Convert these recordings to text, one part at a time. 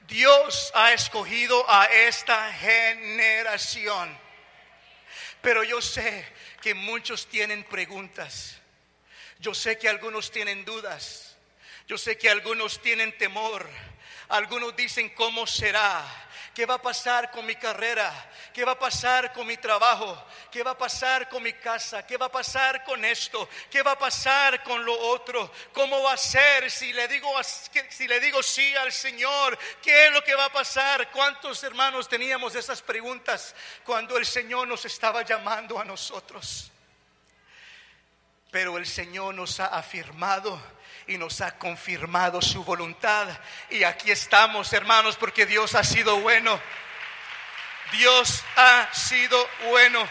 Dios ha escogido a esta generación. Pero yo sé que muchos tienen preguntas. Yo sé que algunos tienen dudas. Yo sé que algunos tienen temor. Algunos dicen, ¿cómo será? ¿Qué va a pasar con mi carrera? ¿Qué va a pasar con mi trabajo? ¿Qué va a pasar con mi casa? ¿Qué va a pasar con esto? ¿Qué va a pasar con lo otro? ¿Cómo va a ser si le digo sí al Señor? ¿Qué es lo que va a pasar? ¿Cuántos hermanos teníamos esas preguntas cuando el Señor nos estaba llamando a nosotros? Pero el Señor nos ha afirmado y nos ha confirmado su voluntad. Y aquí estamos, hermanos, porque Dios ha sido bueno. Dios ha sido bueno.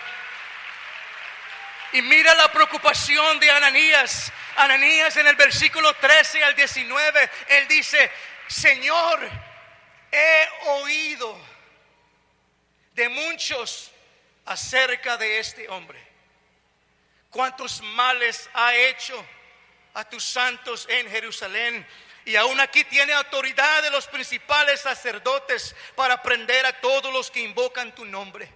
Y mira la preocupación de Ananías. Ananías en el versículo 13 al 19, él dice: Señor, he oído de muchos acerca de este hombre. Cuántos males ha hecho a tus santos en Jerusalén, y aún aquí tiene autoridad de los principales sacerdotes para prender a todos los que invocan tu nombre.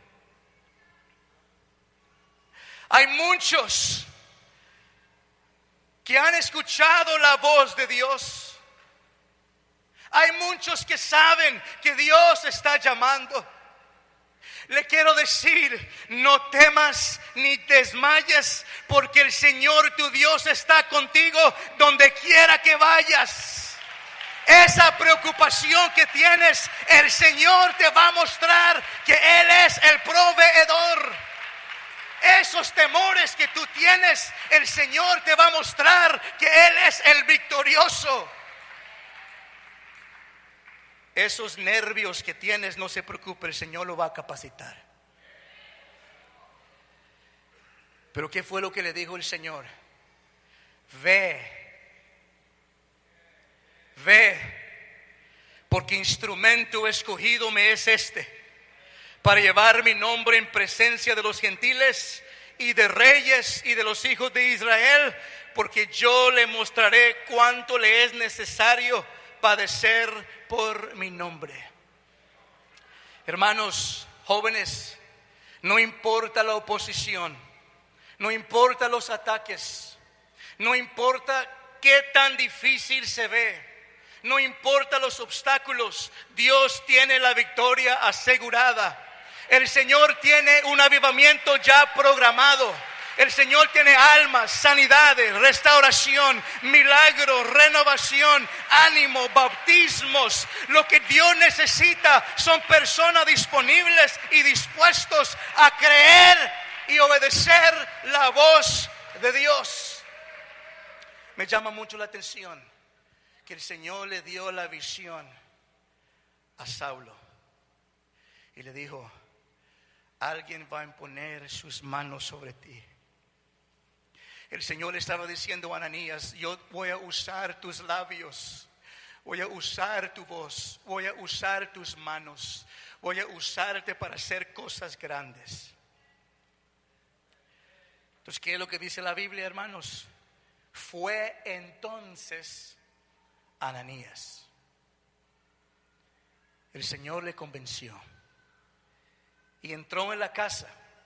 Hay muchos que han escuchado la voz de Dios. Hay muchos que saben que Dios está llamando. Le quiero decir, no temas ni desmayes, porque el Señor tu Dios está contigo donde quiera que vayas. Esa preocupación que tienes, el Señor te va a mostrar que Él es el proveedor. Esos temores que tú tienes, el Señor te va a mostrar que Él es el victorioso. Esos nervios que tienes, no se preocupe, el Señor lo va a capacitar. Pero ¿qué fue lo que le dijo el Señor? Ve, porque instrumento escogido me es para llevar mi nombre en presencia de los gentiles y de reyes y de los hijos de Israel, porque yo le mostraré cuánto le es necesario padecer por mi nombre. Hermanos jóvenes, no importa la oposición, no importa los ataques, no importa qué tan difícil se ve, no importa los obstáculos, Dios tiene la victoria asegurada. El Señor tiene un avivamiento ya programado. El Señor tiene almas, sanidades, restauración, milagros, renovación, ánimo, bautismos. Lo que Dios necesita son personas disponibles y dispuestos a creer y obedecer la voz de Dios. Me llama mucho la atención que el Señor le dio la visión a Saulo y le dijo: alguien va a imponer sus manos sobre ti. El Señor le estaba diciendo a Ananías: yo voy a usar tus labios, voy a usar tu voz, voy a usar tus manos, voy a usarte para hacer cosas grandes. Entonces, ¿qué es lo que dice la Biblia, hermanos? Fue entonces Ananías. El Señor le convenció y entró en la casa.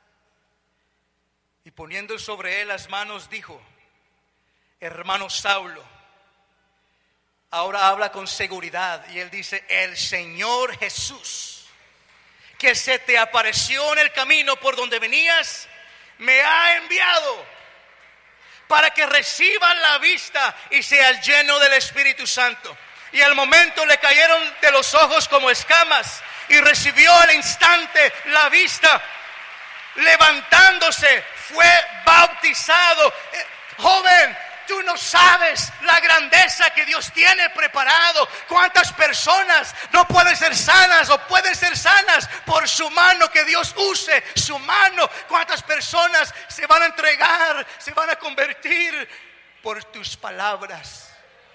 Y poniendo sobre él las manos dijo: hermano Saulo. Ahora habla con seguridad y él dice: el Señor Jesús, que se te apareció en el camino por donde venías, me ha enviado para que recibas la vista y seas lleno del Espíritu Santo. Y al momento le cayeron de los ojos como escamas y recibió al instante la vista. Levantándose, fue bautizado. Joven, tú no sabes la grandeza que Dios tiene preparado. Cuántas personas no pueden ser sanas o pueden ser sanas por su mano, que Dios use su mano. Cuántas personas se van a entregar, se van a convertir por tus palabras.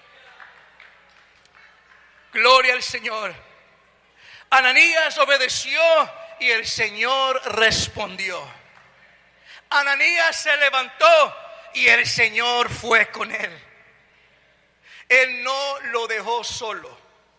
Gloria al Señor. Ananías obedeció y el Señor respondió. Ananías se levantó y el Señor fue con él. Él no lo dejó solo.